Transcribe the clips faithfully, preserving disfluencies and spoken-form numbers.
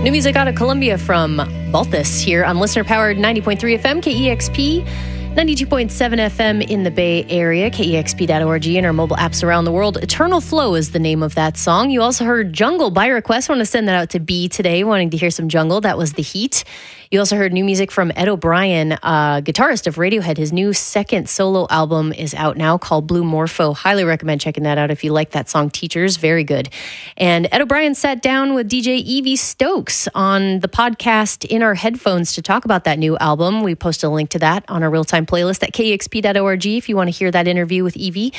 New music out of Colombia from Balthus here on listener-powered ninety point three F M, K E X P, ninety-two point seven F M in the Bay Area, K E X P dot org, and our mobile apps around the world. Eternal Flow is the name of that song. You also heard Jungle by request. I want to send that out to B today, wanting to hear some Jungle. That was The Heat. You also heard new music from Ed O'Brien, uh, guitarist of Radiohead. His new second solo album is out now called Blue Morpho. Highly recommend checking that out if you like that song, Teachers. Very good. And Ed O'Brien sat down with D J Evie Stokes on the podcast In Our Headphones to talk about that new album. We posted a link to that on our real-time playlist at K E X P dot org if you want to hear that interview with Evie.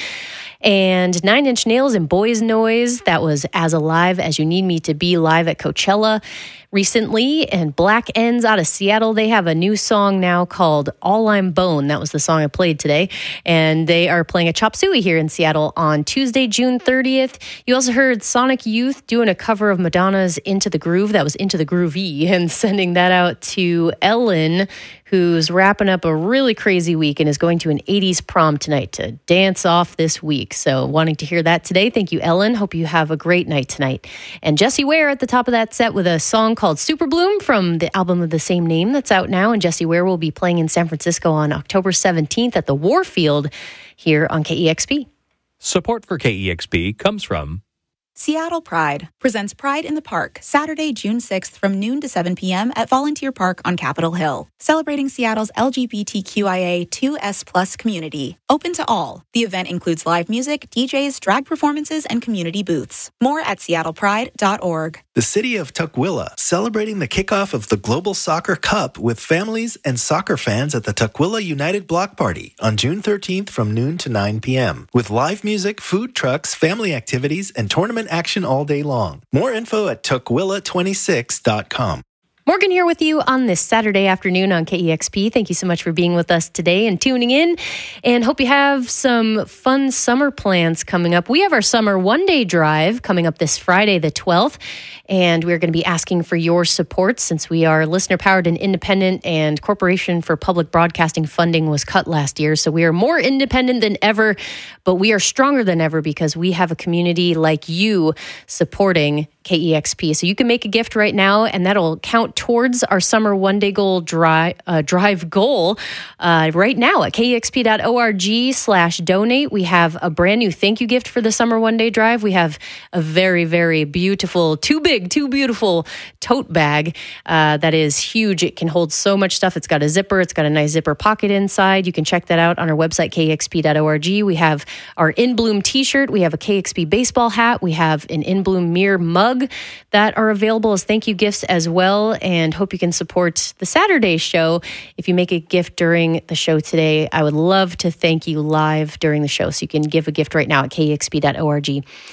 And Nine Inch Nails and Boys Noise, that was As Alive As You Need Me to Be live at Coachella recently. And Black Ends out of Seattle, they have a new song now called All I'm Bone. That was the song I played today. And they are playing a Chop Suey here in Seattle on Tuesday, June thirtieth. You also heard Sonic Youth doing a cover of Madonna's Into the Groove. That was Into the Groovy, and sending that out to Ellen, who's wrapping up a really crazy week and is going to an eighties prom tonight to dance off this week. So wanting to hear that today. Thank you, Ellen. Hope you have a great night tonight. And Jessie Ware at the top of that set with a song called Super Bloom from the album of the same name that's out now. And Jessie Ware will be playing in San Francisco on October seventeenth at the Warfield here on K E X P. Support for K E X P comes from Seattle Pride presents Pride in the Park, Saturday, June sixth from noon to seven p.m. at Volunteer Park on Capitol Hill. Celebrating Seattle's L G B T Q I A two S plus community. Open to all. The event includes live music, D Js, drag performances, and community booths. More at seattle pride dot org. The city of Tukwila celebrating the kickoff of the Global Soccer Cup with families and soccer fans at the Tukwila United Block Party on June thirteenth from noon to nine p.m. with live music, food trucks, family activities, and tournament action all day long. More info at tukwila twenty-six dot com. Morgan here with you on this Saturday afternoon on K E X P. Thank you so much for being with us today and tuning in, and hope you have some fun summer plans coming up. We have our summer one-day drive coming up this Friday, the twelfth, and we're going to be asking for your support since we are listener-powered and independent, and Corporation for Public Broadcasting funding was cut last year, so we are more independent than ever, but we are stronger than ever because we have a community like you supporting K E X P. So you can make a gift right now, and that'll count towards our summer one-day goal drive, uh, drive goal uh, right now at K E X P dot org slash donate. We have a brand new thank you gift for the summer one-day drive. We have a very, very beautiful, too big, too beautiful tote bag uh, that is huge. It can hold so much stuff. It's got a zipper. It's got a nice zipper pocket inside. You can check that out on our website, K E X P dot org. We have our In Bloom t-shirt. We have a K X P baseball hat. We have an In Bloom mirror mug that are available as thank you gifts as well, and hope you can support the Saturday show. If you make a gift during the show today, I would love to thank you live during the show, so you can give a gift right now at K E X P dot org.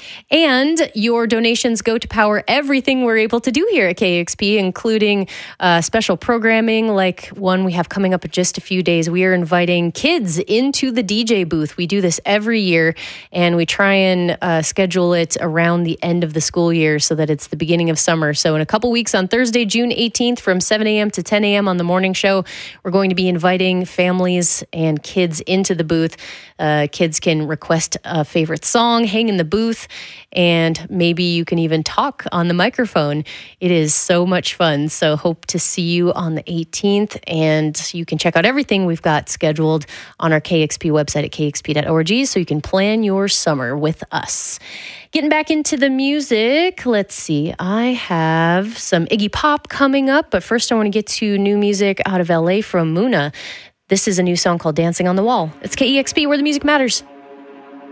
And your donations go to power everything we're able to do here at K E X P, including uh, special programming like one we have coming up in just a few days. We are inviting kids into the D J booth. We do this every year, and we try and uh, schedule it around the end of the school year so that it's the beginning of summer. So in a couple weeks on Thursday, June eighteenth from seven a.m. to ten a.m. on the morning show, we're going to be inviting families and kids into the booth. Uh, kids can request a favorite song, hang in the booth, and maybe you can even talk on the microphone. It is so much fun. So hope to see you on the eighteenth, and you can check out everything we've got scheduled on our K X P website at K X P dot org so you can plan your summer with us. Getting back into the music, let's see. I have some Iggy Pop coming up, but first I want to get to new music out of L A from Muna. This is a new song called Dancing on the Wall. It's K E X P, where the music matters.